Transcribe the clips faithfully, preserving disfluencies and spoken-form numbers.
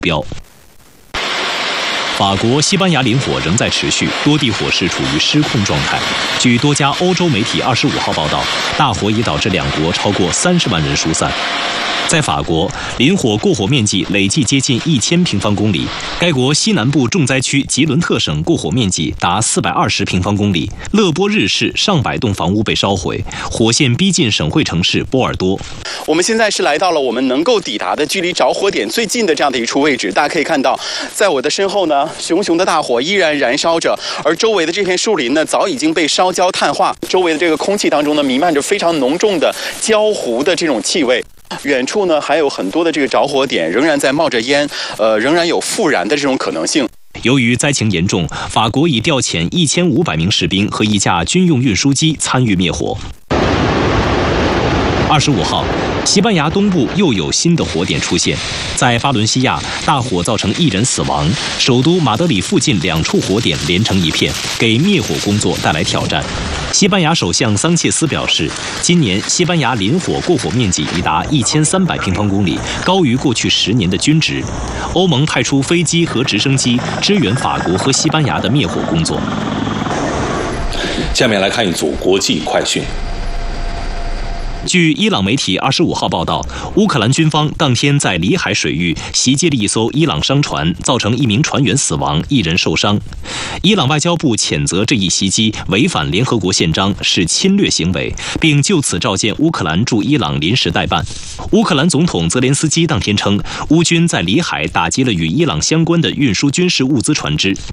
标。法国、西班牙林火仍在持续，多地火势处于失控状态。据多家欧洲媒体二十五号报道，大火已导致两国超过三十万人疏散。在法国，林火过火面积累计接近一千平方公里。该国西南部重灾区吉伦特省过火面积达四百二十平方公里，勒波日市上百栋房屋被烧毁，火线逼近省会城市波尔多。 我们现在是来到了我们能够抵达的距离着火点最近的这样的一处位置。大家可以看到，在我的身后呢，熊熊的大火依然燃烧着，而周围的这片树林呢，早已经被烧焦碳化，周围的这个空气当中呢，弥漫着非常浓重的焦糊的这种气味。远处呢，还有很多的这个着火点仍然在冒着烟，呃，仍然有复燃的这种可能性。 由于灾情严重，法国已调遣一千五百名士兵和一架军用运输机参与灭火。二十五号，西班牙东部又有新的火点出现，在巴伦西亚，大火造成一人死亡。首都马德里附近两处火点连成一片，给灭火工作带来挑战。西班牙首相桑切斯表示，今年西班牙林火过火面积已达一千三百平方公里，高于过去十年的均值。欧盟派出飞机和直升机支援法国和西班牙的灭火工作。 下面来看一组国际快讯。 据伊朗媒体二十五号报道，乌克兰军方当天在里海水域袭击了一艘伊朗商船，造成一名船员死亡，一人受伤。伊朗外交部谴责这一袭击违反联合国宪章，是侵略行为，并就此召见乌克兰驻伊朗临时代办。乌克兰总统泽连斯基当天称，乌军在里海打击了与伊朗相关的运输军事物资船只。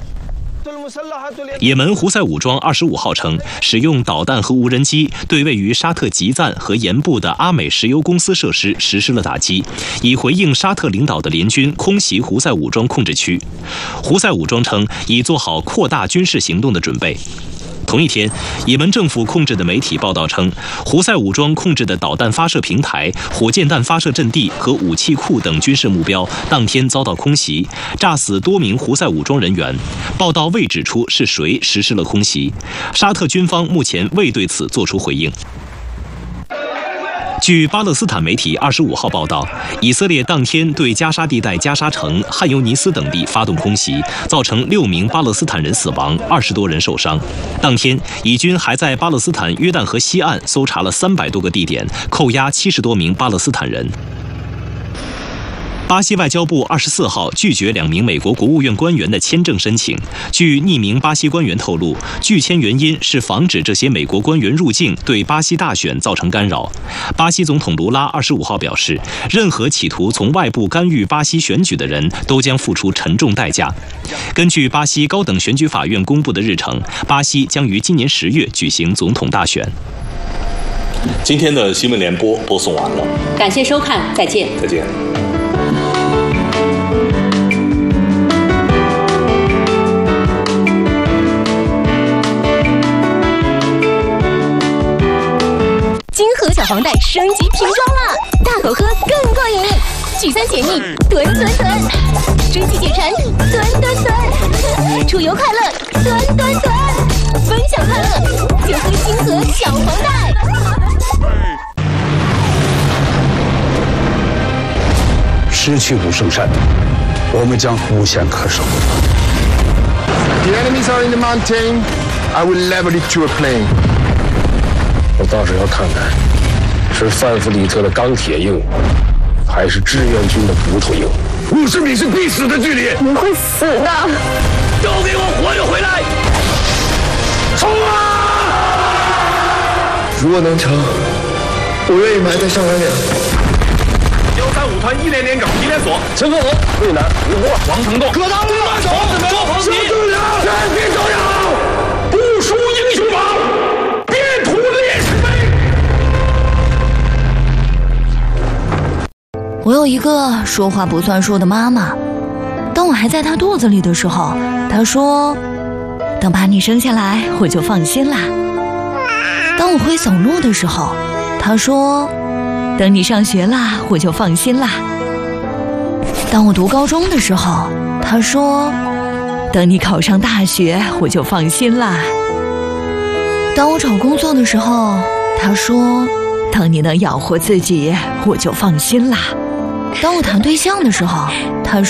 也门胡塞武装二十五号称，使用导弹和无人机对位于沙特吉赞和盐部的阿美石油公司设施实施了打击，以回应沙特领导的联军空袭胡塞武装控制区。胡塞武装称已做好扩大军事行动的准备。同一天，也门政府控制的媒体报道称，胡塞武装控制的导弹发射平台、火箭弹发射阵地和武器库等军事目标当天遭到空袭，炸死多名胡塞武装人员。报道未指出是谁实施了空袭，沙特军方目前未对此作出回应。据巴勒斯坦媒体二十五号报道，以色列当天对加沙地带加沙城、汉尤尼斯等地发动空袭，造成六名巴勒斯坦人死亡，二十多人受伤。当天，以军还在巴勒斯坦约旦河西岸搜查了三百多个地点，扣押七十多名巴勒斯坦人。巴西外交部二十四号拒绝两名美国国务院官员的签证申请。据匿名巴西官员透露，拒签原因是防止这些美国官员入境对巴西大选造成干扰。巴西总统卢拉二十五号表示，任何企图从外部干预巴西选举的人都将付出沉重代价。根据巴西高等选举法院公布的日程，巴西将于今年十月举行总统大选。 今天的新闻联播播送完了， 感谢收看，再见。 再见。 金河小黄袋升级瓶装了，大口喝更过瘾，聚餐解腻，吨吨吨，追剧解馋，吨吨吨，出游快乐，吨吨吨，分享快乐，就喝金河小黄袋。 失去武圣山，我们将无限可守。 The enemies are in the mountain. I will level it to a plain. 我倒是要看看，是范弗里特的钢铁硬，还是志愿军的骨头硬。五十米是必死的距离， 你会死的！ 都给我活着回来！冲啊！ 如果能成，我愿意埋在上来两。 幺三五团一连连岗一连锁， 陈克龙、魏南、吴国、 王成栋、 葛大木、 手周鹏齐、周良，全体照样，不输英雄榜。 我有一个说话不算数的妈妈，当我还在她肚子里的时候，她说等把你生下来我就放心啦。当我会走路的时候，她说等你上学啦我就放心啦。当我读高中的时候，她说等你考上大学我就放心啦。当我找工作的时候，她说等你能养活自己我就放心啦。当我谈对象的时候，他说